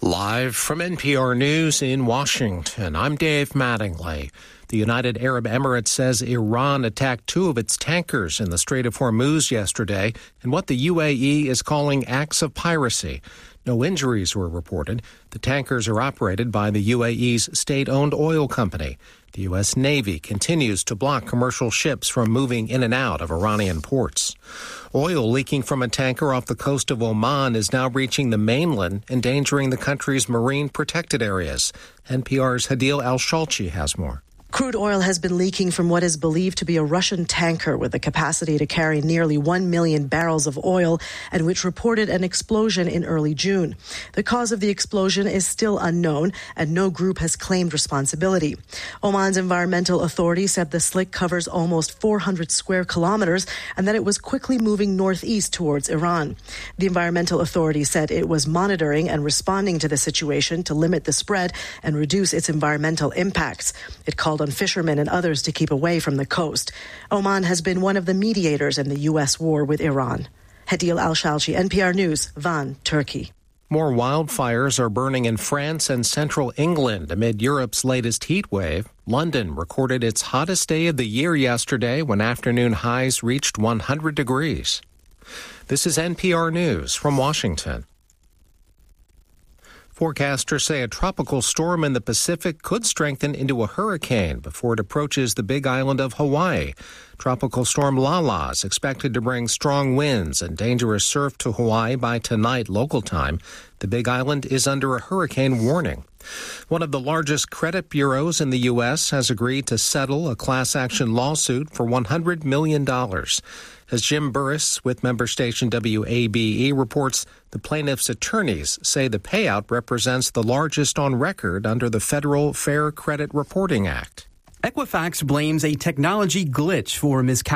Live from NPR News in Washington, I'm Dave Mattingly. The United Arab Emirates says Iran attacked two of its tankers in the Strait of Hormuz yesterday in what the UAE is calling acts of piracy. No injuries were reported. The tankers are operated by the UAE's state-owned oil company. The U.S. Navy continues to block commercial ships from moving in and out of Iranian ports. Oil leaking from a tanker off the coast of Oman is now reaching the mainland, endangering the country's marine protected areas. NPR's Hadil Al-Shalchi has more. Crude oil has been leaking from what is believed to be a Russian tanker with the capacity to carry nearly 1 million barrels of oil and which reported an explosion in early June. The cause of the explosion is still unknown and no group has claimed responsibility. Oman's environmental authority said the slick covers almost 400 square kilometers and that it was quickly moving northeast towards Iran. The environmental authority said it was monitoring and responding to the situation to limit the spread and reduce its environmental impacts. It called on fishermen and others to keep away from the coast. Oman has been one of the mediators in the U.S. war with Iran. Hadil Al-Shalchi, NPR News, Van, Turkey. More wildfires are burning in France and central England amid Europe's latest heat wave. London recorded its hottest day of the year yesterday when afternoon highs reached 100 degrees. This is NPR News from Washington. Forecasters say a tropical storm in the Pacific could strengthen into a hurricane before it approaches the Big Island of Hawaii. Tropical storm Lala is expected to bring strong winds and dangerous surf to Hawaii by tonight local time. The Big Island is under a hurricane warning. One of the largest credit bureaus in the U.S. has agreed to settle a class action lawsuit for $100 million. As Jim Burris with member station WABE reports, the plaintiff's attorneys say the payout represents the largest on record under the Federal Fair Credit Reporting Act. Equifax blames a technology glitch for miscalculation